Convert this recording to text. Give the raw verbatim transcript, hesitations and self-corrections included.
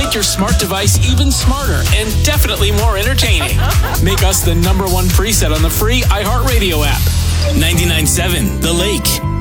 make your smart device even smarter and definitely more entertaining. Make us the number one preset on the free iHeartRadio app. ninety-nine point seven The Lake.